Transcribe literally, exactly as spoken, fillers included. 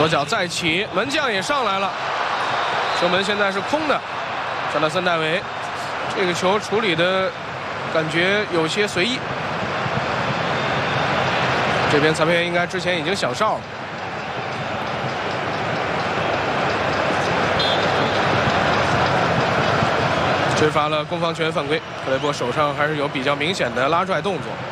左脚再起，门将也上来了，球门现在是空的。上到森戴维，这个球处理的感觉有些随意。这边裁判应该之前已经响哨了。吹罚了攻防权犯规，克雷波手上还是有比较明显的拉拽动作。